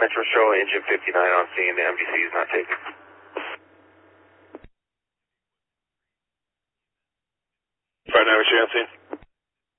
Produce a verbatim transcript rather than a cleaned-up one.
Metro show engine fifty-nine on scene, the M D C is not taken. five nine, what's your on scene?